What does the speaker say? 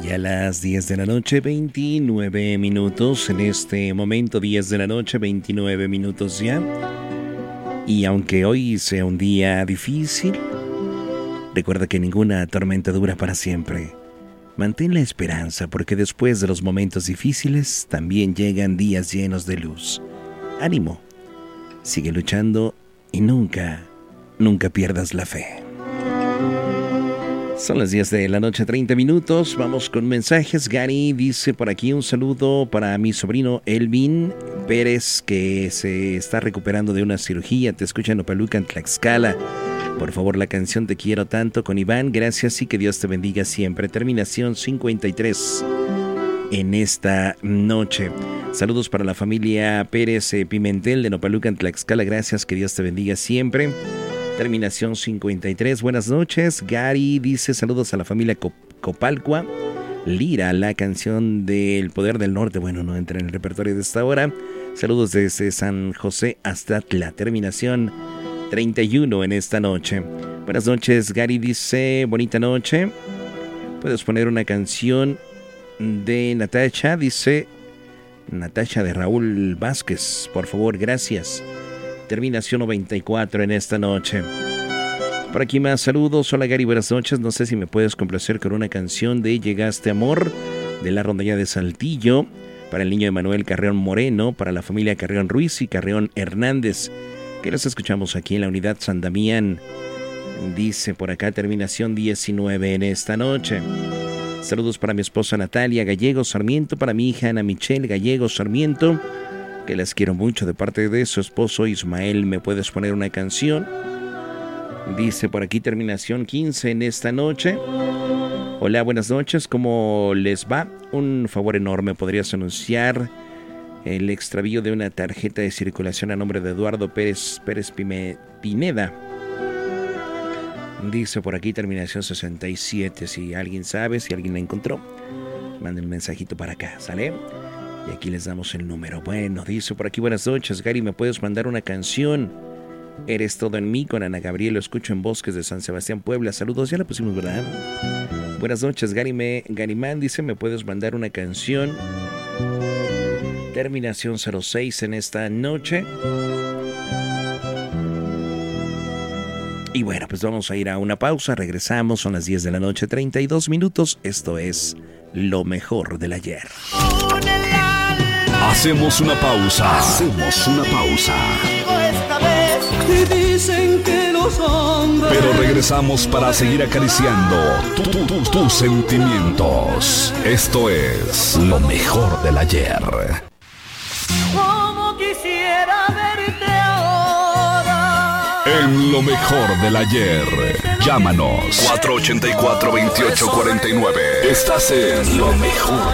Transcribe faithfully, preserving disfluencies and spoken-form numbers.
Ya las diez de la noche, veintinueve minutos. En este momento, diez de la noche, veintinueve minutos ya. Y aunque hoy sea un día difícil, recuerda que ninguna tormenta dura para siempre. Mantén la esperanza, porque después de los momentos difíciles también llegan días llenos de luz. Ánimo, sigue luchando y nunca, nunca pierdas la fe. Son las diez de la noche, treinta minutos. Vamos con mensajes. Gary dice por aquí un saludo para mi sobrino Elvin Pérez, que se está recuperando de una cirugía. Te escucha en Opaluca, en Tlaxcala. Por favor, la canción Te quiero tanto con Iván. Gracias y que Dios te bendiga siempre. Terminación cincuenta y tres en esta noche. Saludos para la familia Pérez eh, Pimentel de Nopaluca, en Tlaxcala. Gracias, que Dios te bendiga siempre. Terminación cincuenta y tres. Buenas noches. Gary dice saludos a la familia Cop- Copalcua. Lira, la canción del Poder del Norte. Bueno, no entra en el repertorio de esta hora. Saludos desde San José hasta la terminación treinta y uno en esta noche. Buenas noches. Gary dice bonita noche. Puedes poner una canción de Natasha. Dice Natasha de Raúl Vázquez. Por favor, gracias. Terminación noventa y cuatro en esta noche. Por aquí más saludos. Hola Gary, buenas noches. No sé si me puedes complacer con una canción de Llegaste Amor, de la rondalla de Saltillo, para el niño Emanuel Carreón Moreno, para la familia Carreón Ruiz y Carreón Hernández, que los escuchamos aquí en la unidad San Damián. Dice por acá terminación diecinueve en esta noche. Saludos para mi esposa Natalia Gallego Sarmiento, para mi hija Ana Michelle Gallego Sarmiento, que las quiero mucho, de parte de su esposo Ismael. ¿Me puedes poner una canción? Dice por aquí terminación quince en esta noche. Hola, buenas noches, ¿cómo les va? Un favor enorme, ¿podrías anunciar el extravío de una tarjeta de circulación a nombre de Eduardo Pérez Pérez Pime, Pineda? Dice por aquí terminación sesenta y siete. Si alguien sabe, si alguien la encontró, mande un mensajito para acá, ¿sale? Y aquí les damos el número. Bueno, dice por aquí, buenas noches, Gary, ¿me puedes mandar una canción? Eres todo en mí, con Ana Gabriel, lo escucho en Bosques de San Sebastián, Puebla. Saludos, ya la pusimos, ¿verdad? Buenas noches, Gary, me, Garimán dice, ¿me puedes mandar una canción? Terminación cero seis en esta noche. Y bueno, pues vamos a ir a una pausa, regresamos, son las diez de la noche, treinta y dos minutos. Esto es Lo Mejor del Ayer. Hacemos una pausa. Hacemos una pausa. Dicen que los hombres... Pero regresamos para seguir acariciando tu, tu, tu, tus sentimientos. Esto es Lo Mejor del Ayer. Como quisiera verte ahora. En Lo Mejor del Ayer. Llámanos cuatro ocho cuatro, dos ocho cuatro nueve. Estás en Lo Mejor